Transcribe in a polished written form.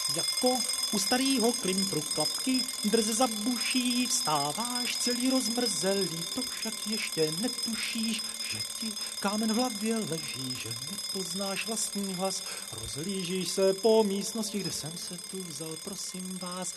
Jako u starýho klimpru klapky drze za buší vstáváš celý rozmrzelý, to však ještě netušíš, že ti kámen v hlavě leží, že nepoznáš vlastní hlas. Rozhlížíš se po místnosti, kde jsem se tu vzal, prosím vás,